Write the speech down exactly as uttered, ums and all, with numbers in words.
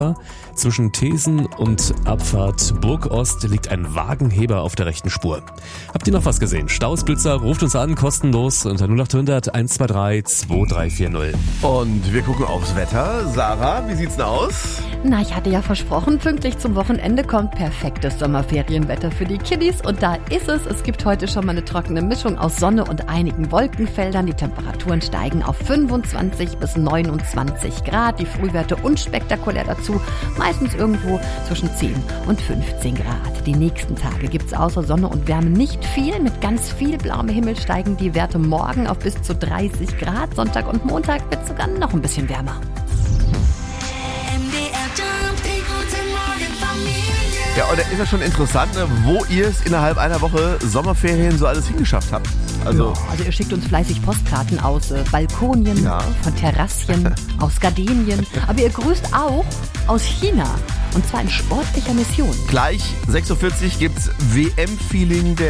Zwischen Thesen und Abfahrt Burgost liegt ein Wagenheber auf der rechten Spur. Habt ihr noch was gesehen? Staus, Blitzer, ruft uns an, kostenlos unter null acht hundert eins zwei drei zwei drei vier null. Und wir gucken aufs Wetter. Sarah, wie sieht's denn aus? Na, ich hatte ja versprochen, pünktlich zum Wochenende kommt perfektes Sommerferienwetter für die Kiddies. Und da ist es. Es gibt heute schon mal eine trockene Mischung aus Sonne und einigen Wolkenfeldern. Die Temperaturen steigen auf fünfundzwanzig bis neunundzwanzig Grad. Die Frühwerte unspektakulär dazu. Meistens irgendwo zwischen zehn und fünfzehn Grad. Die nächsten Tage gibt's außer Sonne und Wärme nicht viel. Mit ganz viel blauem Himmel steigen die Werte morgen auf bis zu dreißig Grad. Sonntag und Montag wird sogar noch ein bisschen wärmer. Ja, und da ist ja schon interessant, ne, wo ihr es innerhalb einer Woche Sommerferien so alles hingeschafft habt. Also, ja, also ihr schickt uns fleißig Postkarten aus äh, Balkonien, Ja. von Terrassien, aus Gardinien. Aber ihr grüßt auch aus China. Und zwar in sportlicher Mission. gleich sechs Uhr vierzig gibt's W M-Feeling der